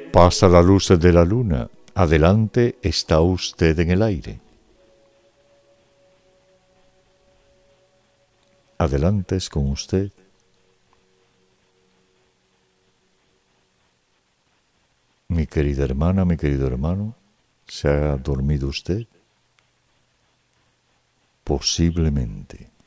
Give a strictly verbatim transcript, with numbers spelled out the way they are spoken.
Pasa la luz de la luna. Adelante, está usted en el aire. Adelante es con usted. Mi querida hermana, mi querido hermano, ¿se ha dormido usted? Posiblemente.